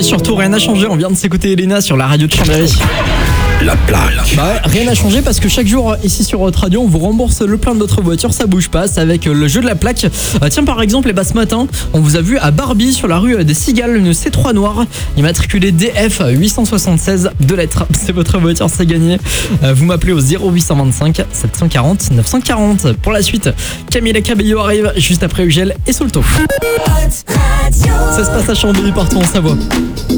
surtout rien n'a changé. On vient de s'écouter Elena sur la radio de Chambéry. La plaque. Bah ouais, rien n'a changé parce que chaque jour ici sur votre radio on vous rembourse le plein de votre voiture, ça bouge pas, c'est avec le jeu de la plaque. Tiens par exemple, ce matin on vous a vu à Barbie sur la rue des Cigales, une C3 noire, immatriculée DF 876 2 lettres. C'est votre voiture, c'est gagné. Vous m'appelez au 0825 740 940. Pour la suite, Camila Cabello arrive juste après Ugel et Solto. Ça se passe à Chambéry, partout en Savoie.